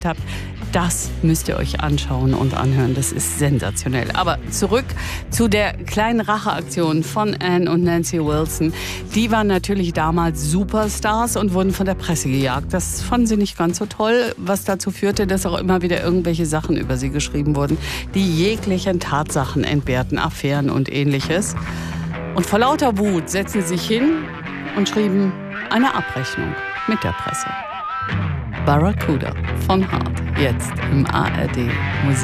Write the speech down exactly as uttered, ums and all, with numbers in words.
habe, das müsst ihr euch anschauen und anhören. Das ist sensationell. Aber zurück zu der kleinen Racheaktion von Anne und Nancy Wilson. Die waren natürlich damals Superstars und wurden von der Presse gejagt. Das fanden sie nicht ganz so toll, was dazu führte, dass auch immer wieder irgendwelche Sachen über sie geschrieben wurden, die jeglichen Tatsachen entbehrten, Affären und Ähnliches. Und vor lauter Wut setzten sie sich hin und schrieben eine Abrechnung mit der Presse. Barracuda von Hart, jetzt im A R D Musik.